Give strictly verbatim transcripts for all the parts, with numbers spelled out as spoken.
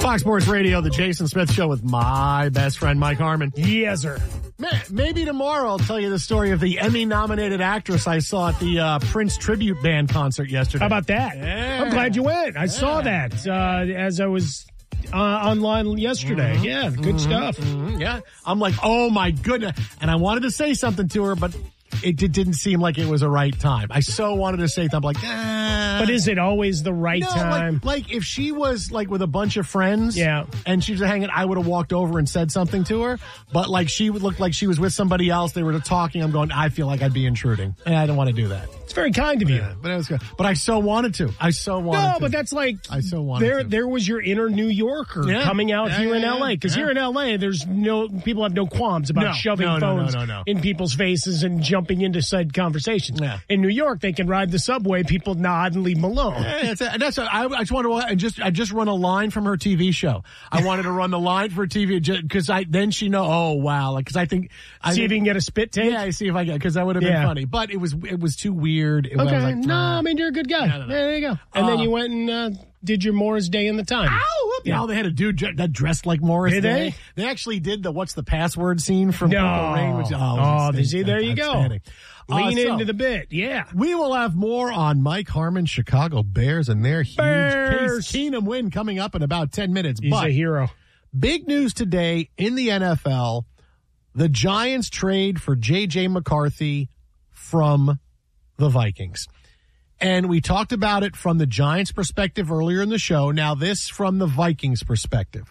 Fox Sports Radio, the Jason Smith Show with my best friend, Mike Harmon. Yes, sir. Maybe tomorrow I'll tell you the story of the Emmy-nominated actress I saw at the uh, Prince tribute band concert yesterday. How about that? Yeah. I'm glad you went. I Yeah. saw that uh, as I was uh, online yesterday. Mm-hmm. Yeah, good Mm-hmm. stuff. Mm-hmm. Yeah. I'm like, oh, my goodness. And I wanted to say something to her, but it did, didn't seem like it was a right time. I so wanted to say something. I'm like, ah. But is it always the right no, time? Like, like if she was like with a bunch of friends, Yeah. and she was hanging, I would have walked over and said something to her. But like she would look like she was with somebody else. They were talking. I'm going, I feel like I'd be intruding, and I didn't want to do that. It's very kind of you. Yeah, but it was good. But I so wanted to. I so wanted No, to. but that's like I so wanted there. to. There was your inner New Yorker Yeah. coming out Yeah, here yeah, in L A. Because yeah. here in L A, there's no people have no qualms about No, shoving no, no, no, phones no, no. in people's faces and jumping into said conversations. Yeah. In New York, they can ride the subway, people nod and leave them alone. Yeah, that's it. And that's it. I, I just wanted to and just I just run a line from her T V show. I wanted to run the line for T V because I then she know. Oh wow, like because I think I See think, if you can get a spit take. Yeah, I see if I get because that would have Yeah. been funny. But it was it was too weird. It was Okay. like, no, ah. I mean you're a good guy. No, no, no. Yeah, there you go. And Uh, then you went and uh, did your Morris Day in the Time. Ow! Whoop. Yeah. Now they had a dude dr- that dressed like Morris Did Day. they? They actually did the what's the password scene from No. Purple Rain. Which, oh, it was Oh, outstanding. see, there you go. Outstanding. Lean Uh, so, into the bit. Yeah. We will have more on Mike Harmon, Chicago Bears, and their huge Bears. Case Keenum win coming up in about ten minutes. He's but a hero. big news today in the N F L. The Giants trade for J J. McCarthy from the Vikings. And we talked about it from the Giants' perspective earlier in the show. Now this from the Vikings' perspective.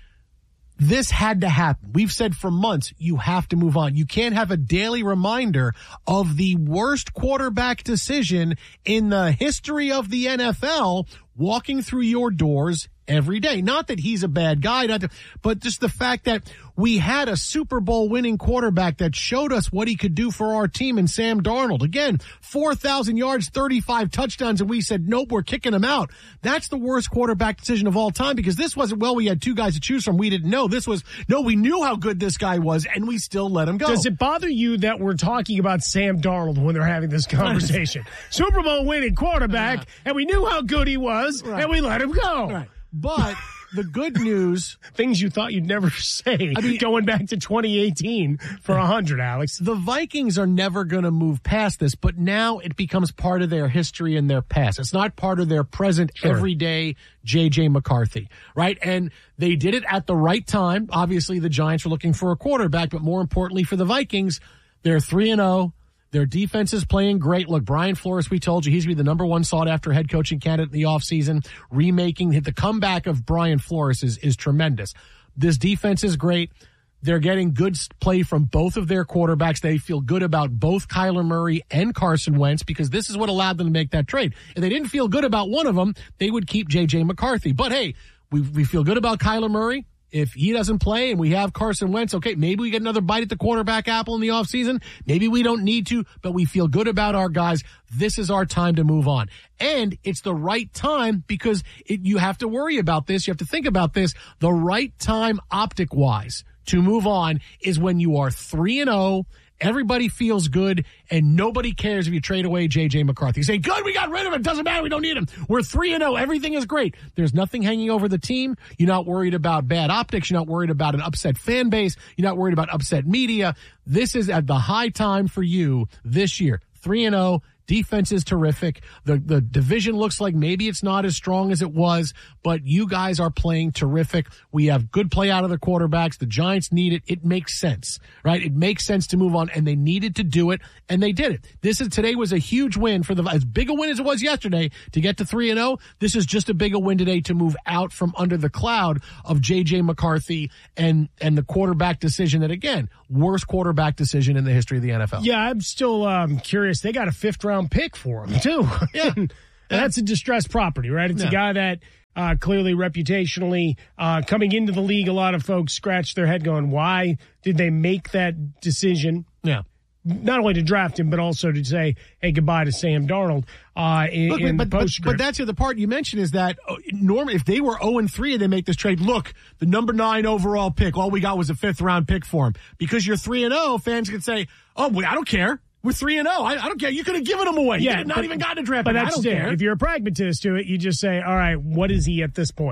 This had to happen. We've said for months, you have to move on. You can't have a daily reminder of the worst quarterback decision in the history of the N F L walking through your doors every day. Not that he's a bad guy, not to, but just the fact that we had a Super Bowl winning quarterback that showed us what he could do for our team in Sam Darnold. Again, four thousand yards, thirty-five touchdowns, and we said, nope, we're kicking him out. That's the worst quarterback decision of all time because this wasn't, well, we had two guys to choose from. We didn't know. This was, no, we knew how good this guy was, and we still let him go. Does it bother you that we're talking about Sam Darnold when they're having this conversation? Super Bowl winning quarterback, uh, and we knew how good he was, right. and we let him go. Right. But the good news, things you thought you'd never say, I mean, going back to twenty eighteen for a hundred, Alex. The Vikings are never going to move past this, but now it becomes part of their history and their past. It's not part of their present, sure. everyday J J. McCarthy, right? And they did it at the right time. Obviously, the Giants were looking for a quarterback, but more importantly for the Vikings, they're three and oh. Their defense is playing great. Look, Brian Flores, we told you, he's going to be the number one sought-after head coaching candidate in the offseason. Remaking the comeback of Brian Flores is, is tremendous. This defense is great. They're getting good play from both of their quarterbacks. They feel good about both Kyler Murray and Carson Wentz because this is what allowed them to make that trade. If they didn't feel good about one of them, they would keep J J. McCarthy. But, hey, we, we feel good about Kyler Murray. If he doesn't play and we have Carson Wentz, okay, maybe we get another bite at the quarterback apple in the offseason. Maybe we don't need to, but we feel good about our guys. This is our time to move on. And it's the right time because it, you have to worry about this. You have to think about this. The right time optic-wise to move on is when you are three and oh. Everybody feels good, and nobody cares if you trade away J J. McCarthy. You say, good, we got rid of him. Doesn't matter. We don't need him. We're three and oh. Everything is great. There's nothing hanging over the team. You're not worried about bad optics. You're not worried about an upset fan base. You're not worried about upset media. This is at the high time for you this year. three and oh. Defense is terrific. The the division looks like maybe it's not as strong as it was, but you guys are playing terrific. We have good play out of the quarterbacks. The Giants need it. It makes sense, right? It makes sense to move on, and they needed to do it, and they did it. This is today was a huge win for the as big a win as it was yesterday to get to three and oh. This is just a big a win today to move out from under the cloud of J J. McCarthy and and the quarterback decision that again worst quarterback decision in the history of the N F L. Yeah, I'm still um, curious. They got a fifth round pick for him too. Yeah. And that's a distressed property, right? It's yeah. a guy that uh, clearly reputationally uh, coming into the league, a lot of folks scratch their head going, why did they make that decision? Yeah. Not only to draft him, but also to say, hey, goodbye to Sam Darnold uh, in, look, in but, the but, postscript. but that's the other part you mentioned is that uh, normally if they were oh and three and they make this trade, look, the number nine overall pick, all we got was a fifth round pick for him. Because you're three and oh, fans could say, oh, well, I don't care. We're three and oh. I, I don't care. You could have given him away. Yeah, you could have not but, even gotten a draft But pick. that's I don't it. care. If you're a pragmatist to it, you just say, all right, what is he at this point? Uh,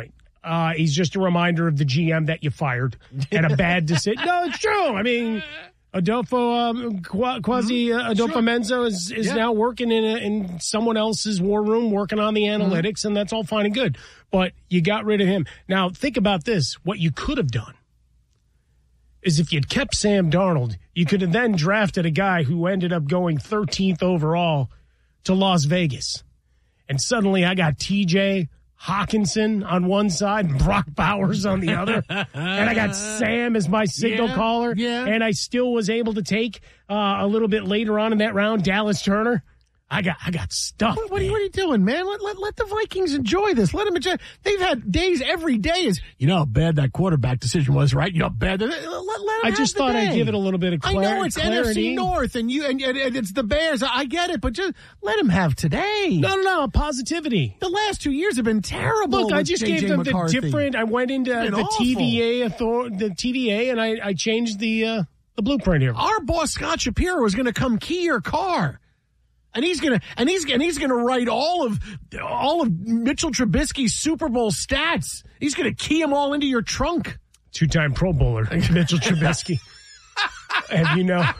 Uh, he's just a reminder of the G M that you fired and a bad decision. No, it's true. I mean, Adolfo um, Quasi uh, Adolfo sure. Menzo is, is yeah. now working in a, in someone else's war room, working on the analytics, mm-hmm. and that's all fine and good. But you got rid of him. Now, think about this. What you could have done is if you'd kept Sam Darnold, you could have then drafted a guy who ended up going thirteenth overall to Las Vegas. And suddenly I got T J Hawkinson on one side and Brock Bowers on the other. And I got Sam as my signal yeah, caller. Yeah. And I still was able to take uh, a little bit later on in that round Dallas Turner. I got I got stuff. What, what, are you, what are you doing, man? Let, let let the Vikings enjoy this. Let them enjoy. They've had days every day. Is you know how bad that quarterback decision was, right? You know how bad. Let, let them I just thought day. I'd give it a little bit of clarity. I know it's clarity. N F C North, and you and, and, and it's the Bears. I get it, but just let them have today. No, no, no, positivity. The last two years have been terrible. Look, I just J J gave them McCarthy. the different. I went into the awful. T V A author, the T V A, and I, I changed the uh, the blueprint here. Our boss Scott Shapiro is going to come key your car. And he's gonna and he's and he's gonna write all of all of Mitchell Trubisky's Super Bowl stats. He's gonna key them all into your trunk. Two-time Pro Bowler Mitchell Trubisky, and you know.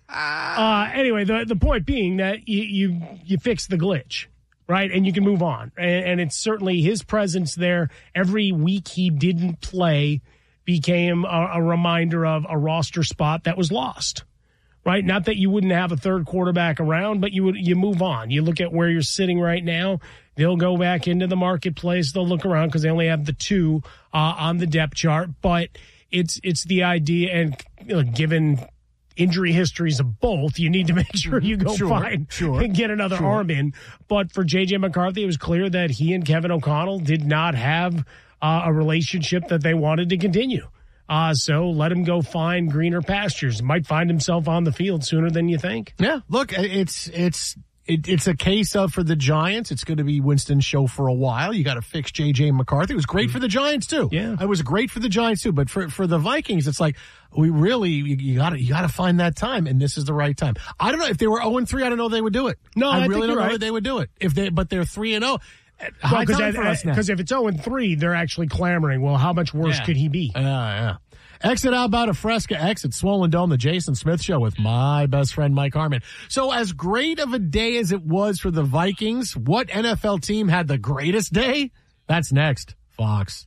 Uh, anyway, the the point being that you you you fix the glitch, right, and you can move on. And, and it's certainly his presence there every week he didn't play became a, a reminder of a roster spot that was lost. Right, not that you wouldn't have a third quarterback around, but you would you move on. You look at where you're sitting right now. They'll go back into the marketplace. They'll look around because they only have the two uh, on the depth chart. But it's it's the idea, and you know, given injury histories of both, you need to make sure you go sure, find sure, and get another sure. arm in. But for J J McCarthy, it was clear that he and Kevin O'Connell did not have uh, a relationship that they wanted to continue. Uh, so let him go find greener pastures. Might find himself on the field sooner than you think. Yeah, look, it's it's it, it's a case of for the Giants. It's going to be Winston's show for a while. You got to fix J J McCarthy. It was great for the Giants too. Yeah, it was great for the Giants too. But for for the Vikings, it's like we really you got to you got to find that time, and this is the right time. I don't know if they were zero and three. I don't know if they would do it. No, I, I really think don't know right. if they would do it. If they but they're three and zero. Well, because if it's zero and three, they're actually clamoring. Well, how much worse yeah. could he be? Yeah, yeah. Exit out about a Fresca exit Swollen Dome, the Jason Smith Show with my best friend Mike Harmon. So as great of a day as it was for the Vikings, what N F L team had the greatest day? That's next. Fox.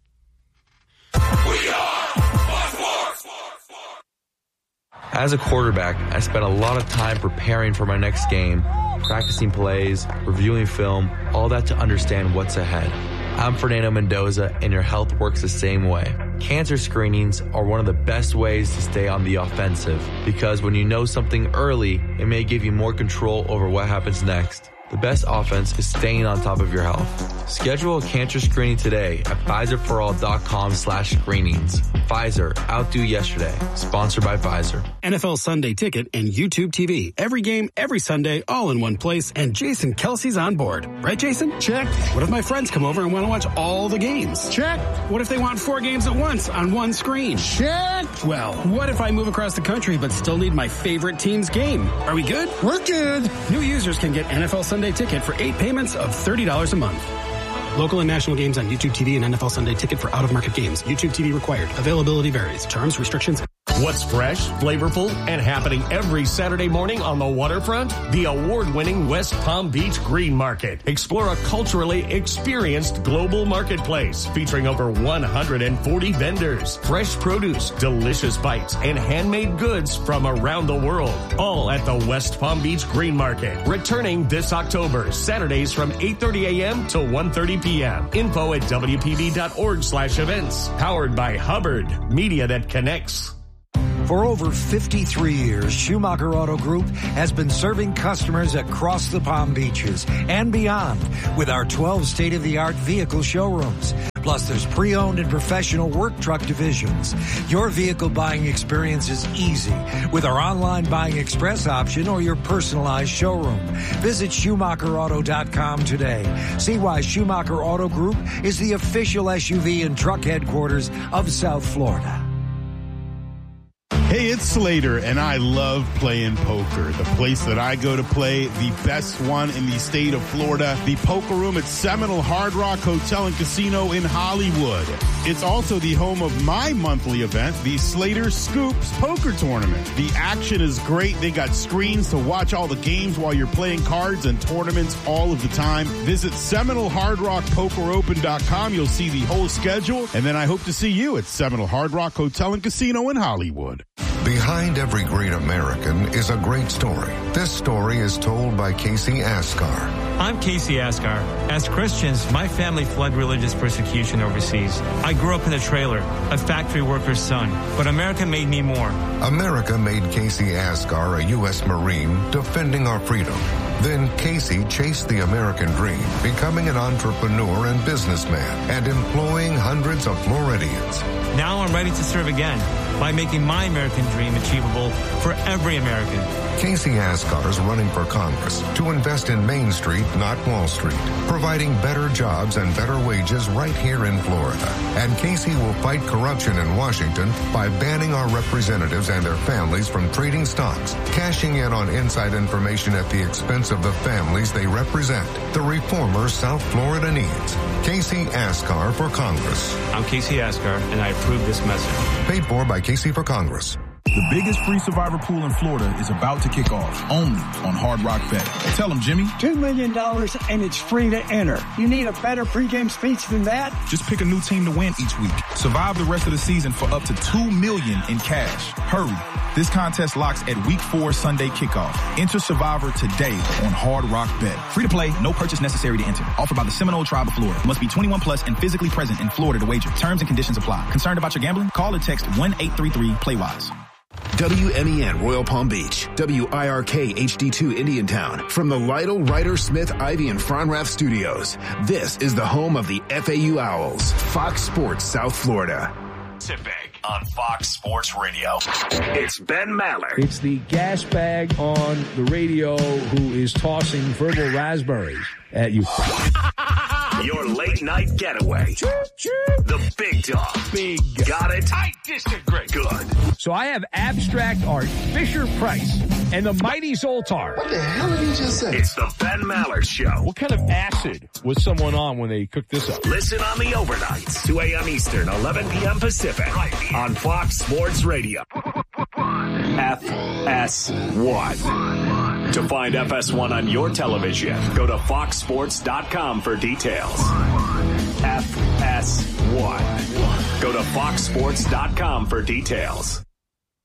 We are Fox Sports. As a quarterback, I spent a lot of time preparing for my next game, practicing plays, reviewing film, all that to understand what's ahead. I'm Fernando Mendoza, and your health works the same way. Cancer screenings are one of the best ways to stay on the offensive, because when you know something early, it may give you more control over what happens next. The best offense is staying on top of your health. Schedule a cancer screening today at Pfizerforall.com slash screenings. Pfizer, outdo yesterday. Sponsored by Pfizer. N F L Sunday Ticket and YouTube T V. Every game, every Sunday, all in one place. And Jason Kelsey's on board. Right, Jason? Check. What if my friends come over and want to watch all the games? Check. What if they want four games at once on one screen? Check. Well, what if I move across the country but still need my favorite team's game? Are we good? We're good. New users can get N F L Sunday Ticket for eight payments of thirty dollars a month. Local and national games on YouTube T V and N F L Sunday Ticket for out-of-market games. YouTube T V required. Availability varies. Terms, restrictions. What's fresh, flavorful, and happening every Saturday morning on the waterfront? The award-winning West Palm Beach Green Market. Explore a culturally experienced global marketplace featuring over one hundred forty vendors, fresh produce, delicious bites, and handmade goods from around the world. All at the West Palm Beach Green Market. Returning this October, Saturdays from eight thirty a.m. to one thirty p.m. Info at W P B dot org slash events. Powered by Hubbard, media that connects. For over fifty-three years, Schumacher Auto Group has been serving customers across the Palm Beaches and beyond with our twelve state-of-the-art vehicle showrooms. Plus, there's pre-owned and professional work truck divisions. Your vehicle buying experience is easy with our online buying express option or your personalized showroom. Visit Schumacher Auto dot com today. See why Schumacher Auto Group is the official S U V and truck headquarters of South Florida. Hey, it's Slater, and I love playing poker. The place that I go to play, the best one in the state of Florida, the Poker Room at Seminole Hard Rock Hotel and Casino in Hollywood. It's also the home of my monthly event, the Slater Scoops Poker Tournament. The action is great. They got screens to watch all the games while you're playing cards and tournaments all of the time. Visit Seminole Hard Rock Poker Open dot com. You'll see the whole schedule, and then I hope to see you at Seminole Hard Rock Hotel and Casino in Hollywood. Behind every great American is a great story. This story is told by Casey Askar. I'm Casey Askar. As Christians, my family fled religious persecution overseas. I grew up in a trailer, a factory worker's son, but America made me more. America made Casey Askar a U S Marine defending our freedom. Then Casey chased the American dream, becoming an entrepreneur and businessman and employing hundreds of Floridians. Now I'm ready to serve again by making my American dream achievable for every American. Casey Askar is running for Congress to invest in Main Street, not Wall Street, providing better jobs and better wages right here in Florida. And Casey will fight corruption in Washington by banning our representatives and their families from trading stocks, cashing in on inside information at the expense of the families they represent. The reformer South Florida needs. Casey Askar for Congress. I'm Casey Askar, and I approve this message. Paid for by Casey for Congress. The biggest free survivor pool in Florida is about to kick off, only on Hard Rock Bet. Tell them, Jimmy. Two million dollars and it's free to enter. You need a better pregame speech than that? Just pick a new team to win each week. Survive the rest of the season for up to two million dollars in cash. Hurry. This contest locks at week four Sunday kickoff. Enter Survivor today on Hard Rock Bet. Free to play, no purchase necessary to enter. Offered by the Seminole Tribe of Florida. Must be twenty-one plus and physically present in Florida to wager. Terms and conditions apply. Concerned about your gambling? Call or text one eight three three play wise. W M E N Royal Palm Beach, W I R K H D two Indiantown. From the Lytle, Ryder, Smith, Ivy, and Fronrath studios, this is the home of the F A U Owls, Fox Sports South Florida. Pacific on Fox Sports Radio. It's Ben Maller. It's the gas bag on the radio who is tossing verbal raspberries at you. Your late night getaway. The big dog. Big. Got it? I disagree. Good. So I have abstract art, Fisher Price, and the mighty Zoltar. What the hell did he just say? It's the Ben Maller Show. What kind of acid was someone on when they cooked this up? Listen on the overnights, two a.m. Eastern, eleven p.m. Pacific, right on Fox Sports Radio. F S one. To find F S one on your television, go to fox sports dot com for details. F S one. Go to fox sports dot com for details.